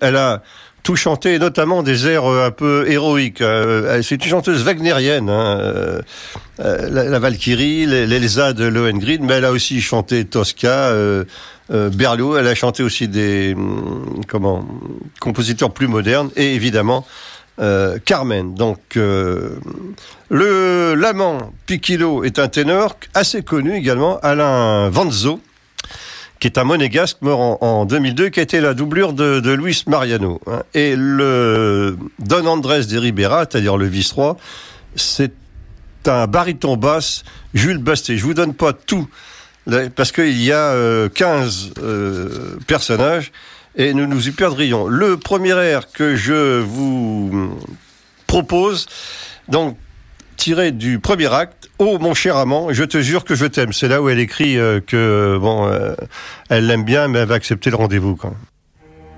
elle a tout chanté, notamment des airs un peu héroïques. C'est une chanteuse wagnérienne, la Valkyrie, l'Elsa de Lohengrin, mais elle a aussi chanté Tosca, Berlioz. Elle a chanté aussi des compositeurs plus modernes, et évidemment Carmen. Donc l'amant Piccolo est un ténor assez connu également, Alain Vanzo, qui est un monégasque mort en 2002, qui a été la doublure de Luis Mariano. Et le Don Andrés de Ribera, c'est-à-dire le vice-roi, c'est un baryton basse, Jules Bastet. Je vous donne pas tout, parce qu'il y a 15 personnages, et nous nous y perdrions. Le premier air que je vous propose, donc, tiré du premier acte, « Oh, mon cher amant, je te jure que je t'aime ». C'est là où elle écrit elle l'aime bien, mais elle va accepter le rendez-vous, quand même.